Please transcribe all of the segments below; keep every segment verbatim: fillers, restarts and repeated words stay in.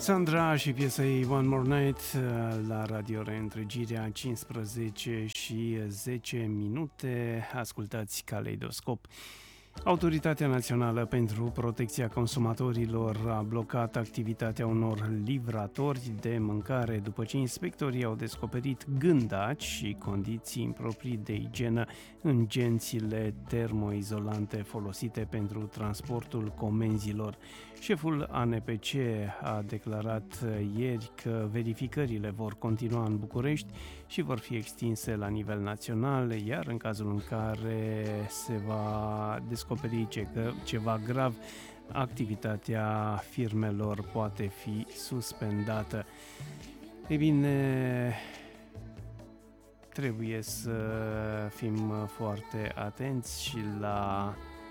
Sandra și piesa ei One More Night la Radio Reîntregirea, cincisprezece și zece minute. Ascultați Caleidoscop. Autoritatea Națională pentru Protecția Consumatorilor a blocat activitatea unor livratori de mâncare după ce inspectorii au descoperit gândaci și condiții improprii de igienă în gențile termoizolante folosite pentru transportul comenzilor. Șeful A N P C a declarat ieri că verificările vor continua în București și vor fi extinse la nivel național, iar în cazul în care se va descoperi ceva grav, activitatea firmelor poate fi suspendată. Ei bine, trebuie să fim foarte atenți și la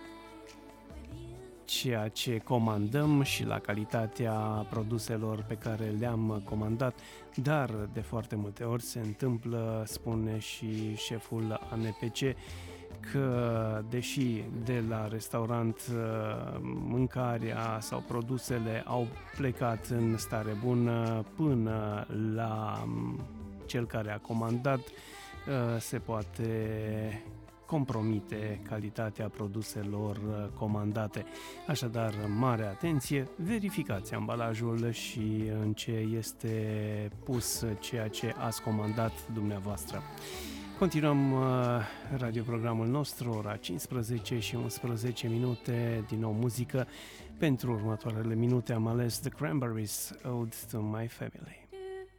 ceea ce comandăm și la calitatea produselor pe care le-am comandat, dar de foarte multe ori se întâmplă, spune și șeful A N P C, că deși de la restaurant mâncarea sau produsele au plecat în stare bună până la cel care a comandat, se poate compromite calitatea produselor comandate. Așadar, mare atenție, verificați ambalajul și în ce este pus ceea ce ați comandat dumneavoastră. Continuăm radioprogramul nostru, ora cincisprezece și unsprezece minute, din nou muzică. Pentru următoarele minute am ales The Cranberries, Ode to My Family.